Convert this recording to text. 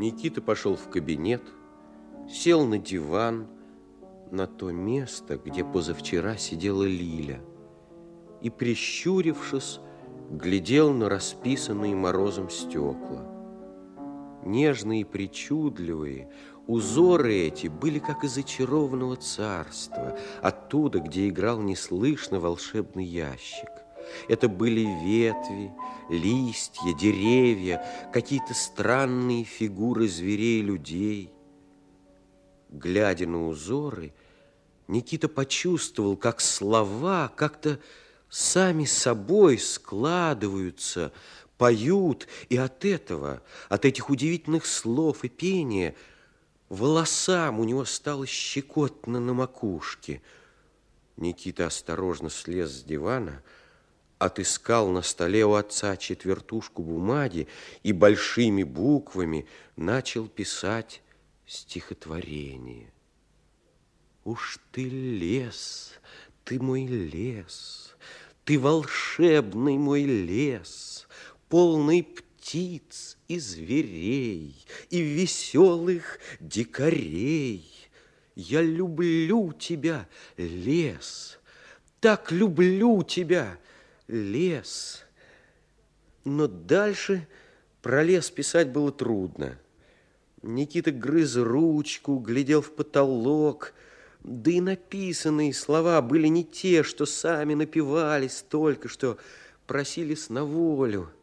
Никита пошел в кабинет, сел на диван, на то место, где позавчера сидела Лиля, и, прищурившись, глядел на расписанные морозом стекла. Нежные и причудливые узоры эти были как из очарованного царства, оттуда, где играл неслышно волшебный ящик. Это были ветви, листья, деревья, какие-то странные фигуры зверей и людей. Глядя на узоры, Никита почувствовал, как слова как-то сами собой складываются, поют, и от этого, от этих удивительных слов и пения, волосам у него стало щекотно на макушке. Никита осторожно слез с дивана, отыскал на столе у отца четвертушку бумаги и большими буквами начал писать стихотворение. Уж ты лес, ты мой лес, ты волшебный мой лес, полный птиц и зверей, и веселых дикарей. Я люблю тебя, лес, так люблю тебя, лес. Но дальше про лес писать было трудно. Никита грыз ручку, глядел в потолок, да и написанные слова были не те, что сами напевались только что, просились на волю.